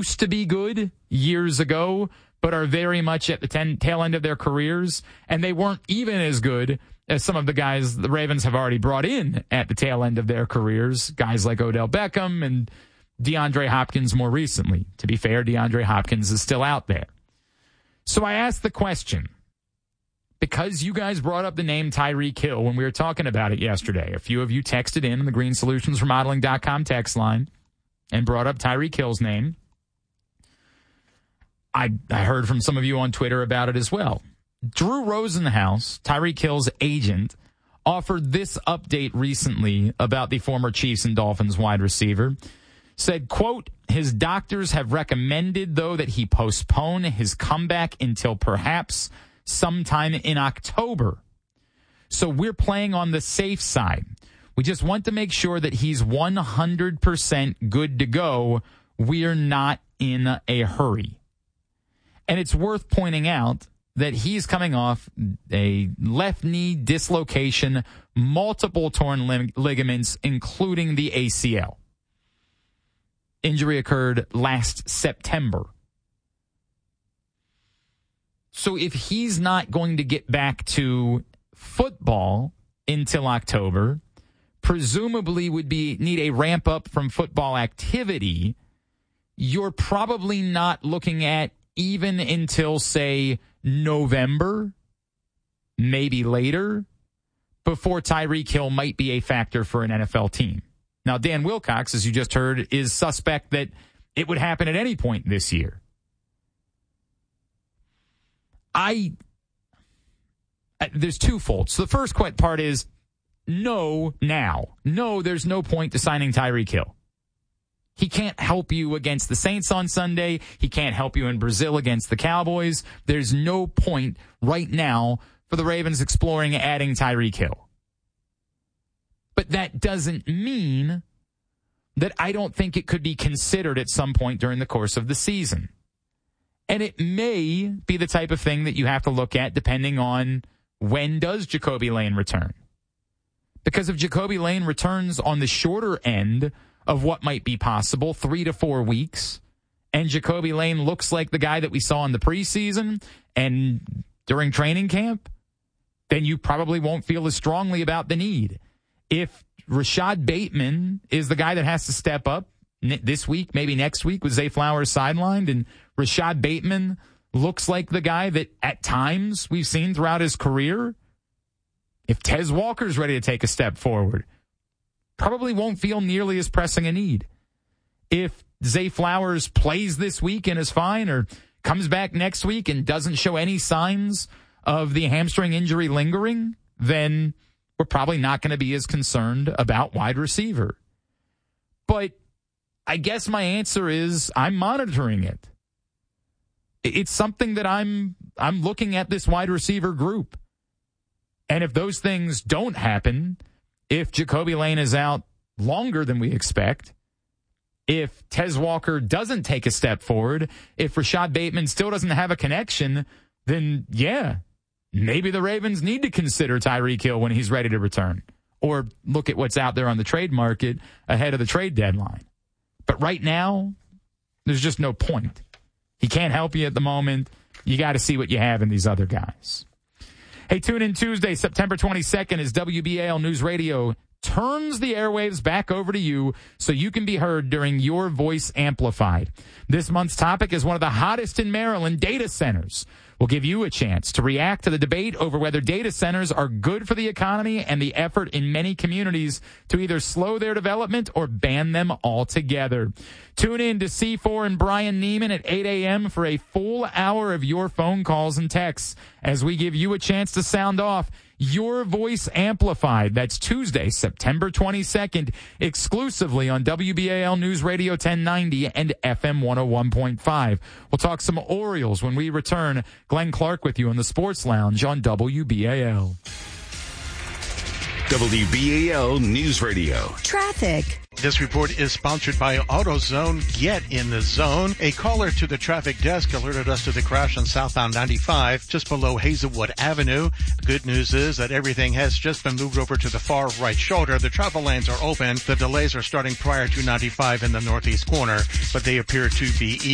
used to be good years ago, but are very much at the tail end of their careers, and they weren't even as good as some of the guys the Ravens have already brought in at the tail end of their careers, guys like Odell Beckham and DeAndre Hopkins more recently. To be fair, DeAndre Hopkins is still out there. So I asked the question, because you guys brought up the name Tyreek Hill when we were talking about it yesterday. A few of you texted in on the GreenSolutionsRemodeling.com text line and brought up Tyreek Hill's name. I heard from some of you on Twitter about it as well. Drew Rosenhaus, Tyreek Hill's agent, offered this update recently about the former Chiefs and Dolphins wide receiver. Said, quote, his doctors have recommended, though, that he postpone his comeback until perhaps sometime in October. So we're playing on the safe side. We just want to make sure that he's 100% good to go. We're not in a hurry. And it's worth pointing out that he's coming off a left knee dislocation, multiple torn ligaments, including the ACL. Injury occurred last September. So if he's not going to get back to football until October, presumably would need a ramp up from football activity, you're probably not looking at even until, say, November, maybe later, before Tyreek Hill might be a factor for an NFL team. Now, Dan Wilcox, as you just heard, is suspect that it would happen at any point this year. There's twofold. So the first part is no now. No, there's no point to signing Tyreek Hill. He can't help you against the Saints on Sunday. He can't help you in Brazil against the Cowboys. There's no point right now for the Ravens exploring adding Tyreek Hill. But that doesn't mean that I don't think it could be considered at some point during the course of the season. And it may be the type of thing that you have to look at depending on when does Jacoby Lane return. Because if Jacoby Lane returns on the shorter end of what might be possible, 3 to 4 weeks, and Jacoby Lane looks like the guy that we saw in the preseason and during training camp, then you probably won't feel as strongly about the need. If Rashad Bateman is the guy that has to step up this week, maybe next week, with Zay Flowers sidelined, and Rashad Bateman looks like the guy that at times we've seen throughout his career, if Tez Walker's ready to take a step forward, probably won't feel nearly as pressing a need. If Zay Flowers plays this week and is fine, or comes back next week and doesn't show any signs of the hamstring injury lingering, then we're probably not going to be as concerned about wide receiver. But I guess my answer is I'm monitoring it. It's something that I'm looking at this wide receiver group. And if those things don't happen, if Jacoby Lane is out longer than we expect, if Tez Walker doesn't take a step forward, if Rashad Bateman still doesn't have a connection, then yeah, maybe the Ravens need to consider Tyreek Hill when he's ready to return, or look at what's out there on the trade market ahead of the trade deadline. But right now, there's just no point. He can't help you at the moment. You got to see what you have in these other guys. Hey, tune in Tuesday, September 22nd, as WBAL News Radio turns the airwaves back over to you so you can be heard during Your Voice Amplified. This month's topic is one of the hottest in Maryland, data centers. We'll give you a chance to react to the debate over whether data centers are good for the economy and the effort in many communities to either slow their development or ban them altogether. Tune in to C4 and Brian Neiman at 8 a.m. for a full hour of your phone calls and texts as we give you a chance to sound off Your Voice Amplified. That's Tuesday, September 22nd, exclusively on WBAL News Radio 1090 and FM 101.5. We'll talk some Orioles when we return. Glenn Clark with you in the Sports Lounge on WBAL. WBAL News Radio. Traffic. This report is sponsored by AutoZone. Get in the zone. A caller to the traffic desk alerted us to the crash on southbound 95 just below Hazelwood Avenue. Good news is that everything has just been moved over to the far right shoulder. The travel lanes are open. The delays are starting prior to 95 in the northeast corner, but they appear to be